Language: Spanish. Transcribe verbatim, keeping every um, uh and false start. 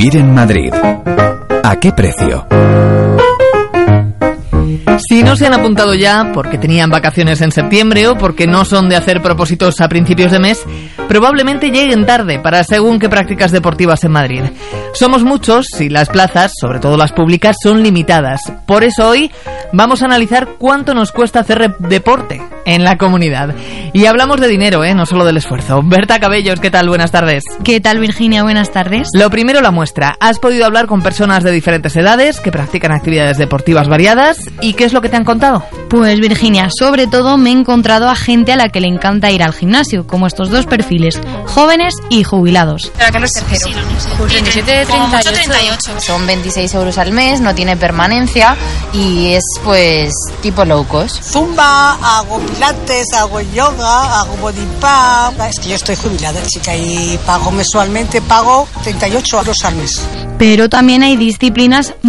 Vivir en Madrid. ¿A qué precio? Si no se han apuntado ya porque tenían vacaciones en septiembre o porque no son de hacer propósitos a principios de mes, probablemente lleguen tarde para según qué prácticas deportivas en Madrid. Somos muchos y las plazas, sobre todo las públicas, son limitadas. Por eso hoy vamos a analizar cuánto nos cuesta hacer deporte en la comunidad. Y hablamos de dinero, ¿eh? No solo del esfuerzo. Berta Cabellos, ¿qué tal? Buenas tardes. ¿Qué tal, Virginia? Buenas tardes. Lo primero, la muestra. Has podido hablar con personas de diferentes edades que practican actividades deportivas variadas. ¿Y qué es lo que te han contado? Pues, Virginia, sobre todo me he encontrado a gente a la que le encanta ir al gimnasio, como estos dos perfiles, jóvenes y jubilados. ¿Pero que no es tercero? Pues veintisiete, treinta y ocho. Son veintiséis euros al mes, no tiene permanencia y es, pues, tipo low cost. Zumba, hago pilates, hago yoga, hago body pump. Es que yo estoy jubilada, chica, y pago mensualmente, pago treinta y ocho euros al mes. Pero también hay disciplinas